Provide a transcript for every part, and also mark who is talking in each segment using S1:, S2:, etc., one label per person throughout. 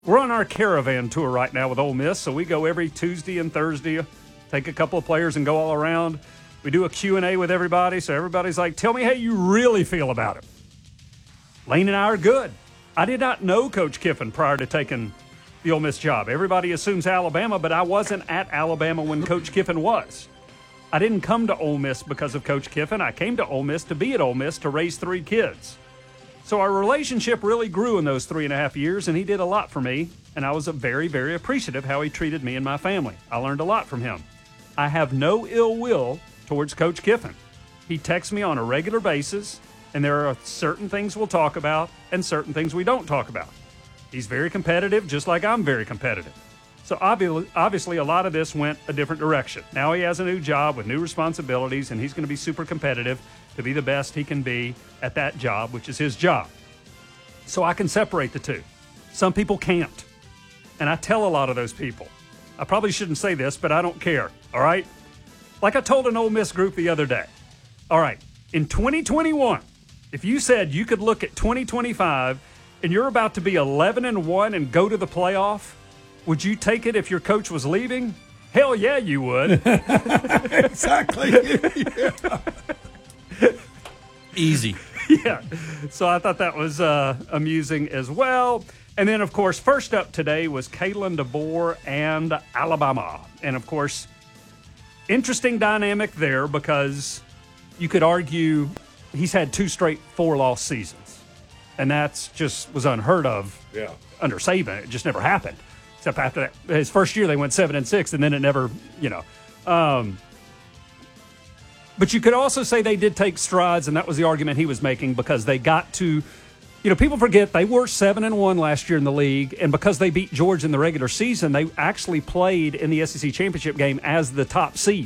S1: We're on our caravan tour right now with Ole Miss, so we go every Tuesday and Thursday, take a couple of players and go all around. We do a Q&A with everybody, so everybody's like, tell me how you really feel about it. Lane and I are good. I did not know Coach Kiffin prior to taking the Ole Miss job. Everybody assumes Alabama, but I wasn't at Alabama when Coach Kiffin was. I didn't come to Ole Miss because of Coach Kiffin. I came to Ole Miss to be at Ole Miss to raise 3 kids. So our relationship really grew in those 3.5 years, and he did a lot for me, and I was very, very appreciative how he treated me and my family. I learned a lot from him. I have no ill will towards Coach Kiffin. He texts me on a regular basis, and there are certain things we'll talk about and certain things we don't talk about. He's very competitive, just like I'm very competitive. So obviously a lot of this went a different direction. Now he has a new job with new responsibilities, and he's going to be super competitive to be the best he can be at that job, which is his job. So I can separate the two. Some people can't. And I tell a lot of those people. I probably shouldn't say this, but I don't care, all right? Like I told an Ole Miss group the other day. All right, in 2021, if you said you could look at 2025 and you're about to be 11-1 and go to the playoff, would you take it if your coach was leaving? Hell yeah, you would.
S2: Exactly. Yeah.
S3: Easy.
S1: Yeah. So I thought that was amusing as well. And then, of course, first up today was Kalen DeBoer and Alabama. And, of course, interesting dynamic there because you could argue he's had 2 straight 4-loss seasons. And that's just was unheard of under Saban. It just never happened. Except after that, his first year they went 7-6, and then it never, But you could also say they did take strides, and that was the argument he was making because they got to, people forget they were 7-1 last year in the league, and because they beat Georgia in the regular season, they actually played in the SEC championship game as the top seed.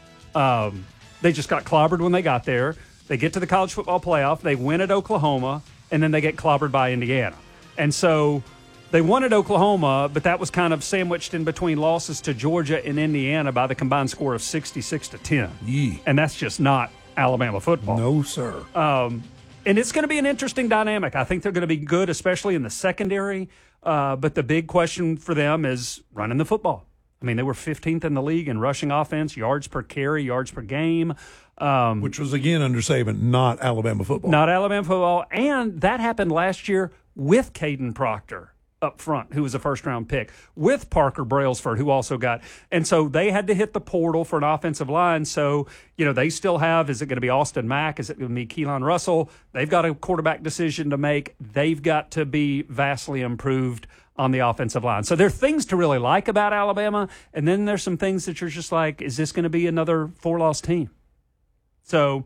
S1: They just got clobbered when they got there. They get to the college football playoff, they win at Oklahoma, and then they get clobbered by Indiana. And so they won at Oklahoma, but that was kind of sandwiched in between losses to Georgia and Indiana by the combined score of 66-10.
S2: Yeah.
S1: And that's just not Alabama football.
S2: No, sir.
S1: And it's going to be an interesting dynamic. I think they're going to be good, especially in the secondary. But the big question for them is running the football. I mean, they were 15th in the league in rushing offense, yards per carry, yards per game.
S2: Which was, again, under Saban, not Alabama football.
S1: Not Alabama football. And that happened last year with Caden Proctor up front, who was a first-round pick, with Parker Brailsford, who also got. And so they had to hit the portal for an offensive line. So, they still have, is it going to be Austin Mack? Is it going to be Keelan Russell? They've got a quarterback decision to make. They've got to be vastly improved on the offensive line. So there are things to really like about Alabama, and then there's some things that you're just like, is this going to be another 4-loss team? So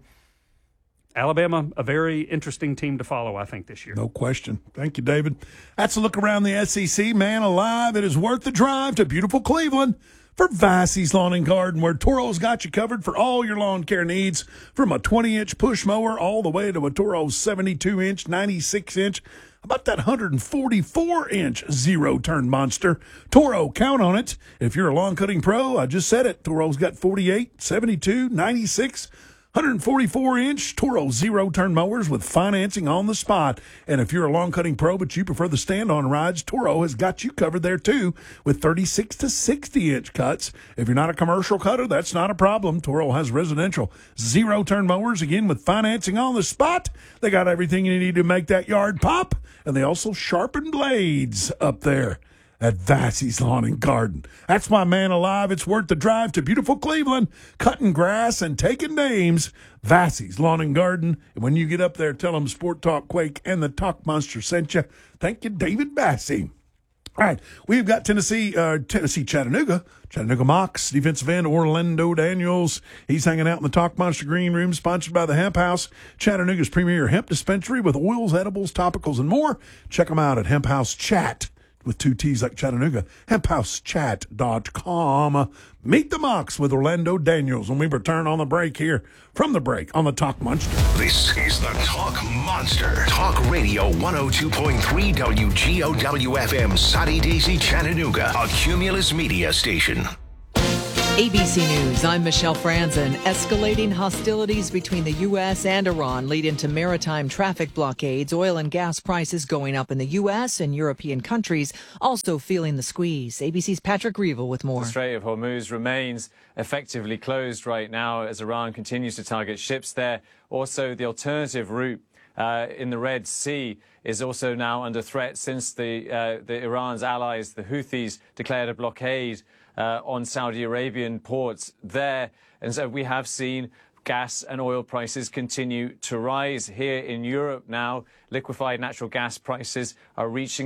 S1: Alabama, a very interesting team to follow, I think, this year.
S2: No question. Thank you, David. That's a look around the SEC. Man alive, it is worth the drive to beautiful Cleveland for Vassey's Lawn and Garden, where Toro's got you covered for all your lawn care needs, from a 20-inch push mower all the way to a Toro 72-inch, 96-inch, about that 144-inch zero-turn monster. Toro, count on it. If you're a lawn cutting pro, I just said it. Toro's got 48, 72, 96, 144-inch Toro zero-turn mowers with financing on the spot. And if you're a lawn cutting pro but you prefer the stand-on rides, Toro has got you covered there too with 36 to 60-inch cuts. If you're not a commercial cutter, that's not a problem. Toro has residential zero-turn mowers, again, with financing on the spot. They got everything you need to make that yard pop, and they also sharpen blades up there at Vassey's Lawn and Garden. That's my man alive. It's worth the drive to beautiful Cleveland, cutting grass and taking names. Vassey's Lawn and Garden. And when you get up there, tell them Sport Talk Quake and the Talk Monster sent you. Thank you, David Vassey. All right, we've got Tennessee Chattanooga. Chattanooga Mocs, defensive end Orlando Daniels. He's hanging out in the Talk Monster Green Room, sponsored by the Hemp House, Chattanooga's premier hemp dispensary with oils, edibles, topicals, and more. Check them out at Hemp House Chat, with 2 T's like Chattanooga, hemphousechat.com. Meet the Mocs with Orlando Daniels when we return on the break here from the break on the Talk Monster.
S4: This is the Talk Monster. Talk Radio 102.3 WGOW FM, Soddy Daisy, Chattanooga, a Cumulus Media station.
S3: ABC News, I'm Michelle Franzen. Escalating hostilities between the U.S. and Iran lead into maritime traffic blockades, oil and gas prices going up in the U.S. and European countries also feeling the squeeze. ABC's Patrick Reevell with more.
S5: The Strait of Hormuz remains effectively closed right now as Iran continues to target ships there. Also, the alternative route in the Red Sea is also now under threat since the Iran's allies, the Houthis, declared a blockade on Saudi Arabian ports there. And so we have seen gas and oil prices continue to rise. Here in Europe now, liquefied natural gas prices are reaching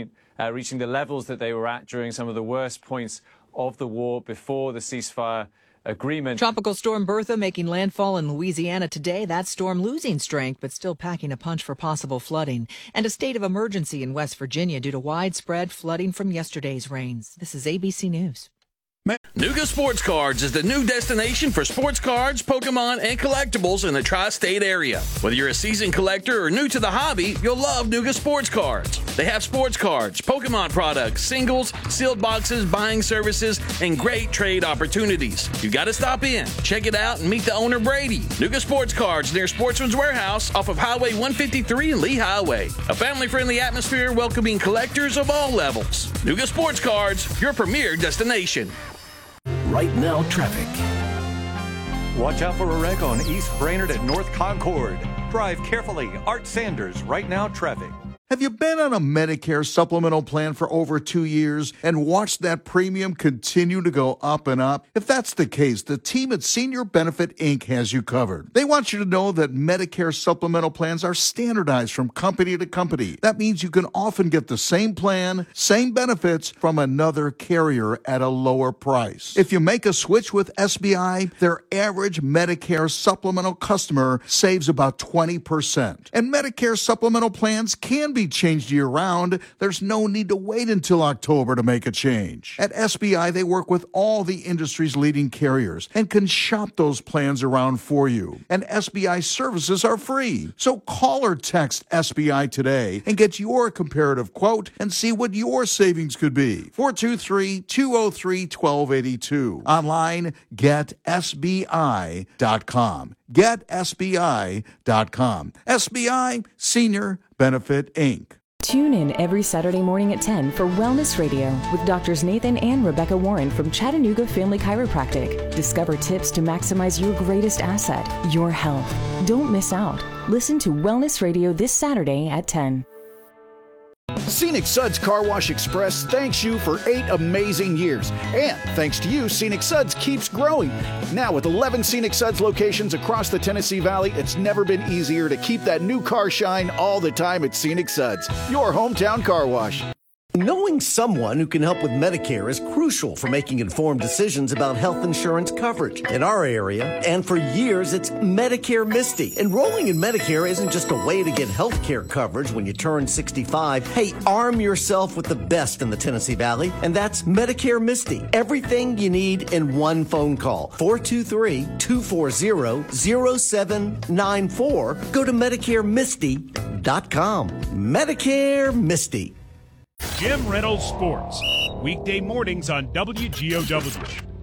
S5: the levels that they were at during some of the worst points of the war before the ceasefire agreement.
S3: Tropical storm Bertha making landfall in Louisiana today. That storm losing strength, but still packing a punch for possible flooding. And a state of emergency in West Virginia due to widespread flooding from yesterday's rains. This is ABC News.
S6: Nuga Sports Cards is the new destination for sports cards, Pokemon, and collectibles in the tri-state area. Whether you're a seasoned collector or new to the hobby, you'll love Nuga Sports Cards. They have sports cards, Pokemon products, singles, sealed boxes, buying services, and great trade opportunities. You got to stop in, check it out, and meet the owner, Brady. Nuga Sports Cards near Sportsman's Warehouse off of Highway 153 and Lee Highway. A family-friendly atmosphere welcoming collectors of all levels. Nuga Sports Cards, your premier destination.
S4: Right now, traffic.
S7: Watch out for a wreck on East Brainerd at North Concord. Drive carefully. Art Sanders, Right Now, traffic.
S8: Have you been on a Medicare supplemental plan for over 2 years and watched that premium continue to go up and up? If that's the case, the team at Senior Benefit Inc. has you covered. They want you to know that Medicare supplemental plans are standardized from company to company. That means you can often get the same plan, same benefits from another carrier at a lower price. If you make a switch with SBI, their average Medicare supplemental customer saves about 20%. And Medicare supplemental plans can be changed year-round. There's no need to wait until October to make a change. At SBI, they work with all the industry's leading carriers and can shop those plans around for you. And SBI services are free. So call or text SBI today and get your comparative quote and see what your savings could be. 423-203-1282. Online, getsbi.com. GetSBI.com. SBI Senior Benefit Inc.
S9: Tune in every Saturday morning at 10 for Wellness Radio with Doctors Nathan and Rebecca Warren from Chattanooga Family Chiropractic. Discover tips to maximize your greatest asset, your health. Don't miss out. Listen to Wellness Radio this Saturday at 10.
S10: Scenic Suds Car Wash Express thanks you for 8 amazing years. And thanks to you, Scenic Suds keeps growing. Now with 11 Scenic Suds locations across the Tennessee Valley, it's never been easier to keep that new car shine all the time at Scenic Suds, your hometown car wash.
S11: Knowing someone who can help with Medicare is crucial for making informed decisions about health insurance coverage. In our area, and for years, it's Medicare Misty. Enrolling in Medicare isn't just a way to get health care coverage when you turn 65. Hey, arm yourself with the best in the Tennessee Valley, and that's Medicare Misty. Everything you need in one phone call. 423-240-0794. Go to MedicareMisty.com. Medicare Misty.
S12: Jim Reynolds Sports, weekday mornings on WGOW.